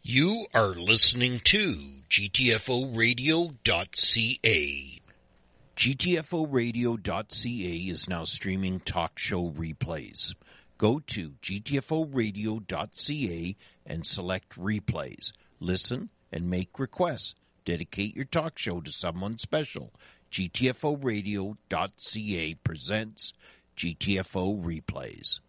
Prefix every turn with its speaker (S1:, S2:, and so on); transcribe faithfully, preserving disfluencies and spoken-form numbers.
S1: You are listening to G T F O radio dot C A. G T F O radio dot C A is now streaming talk show replays. Go to G T F O radio dot C A and select replays. Listen and make requests. Dedicate your talk show to someone special. G T F O radio dot C A presents G T F O replays.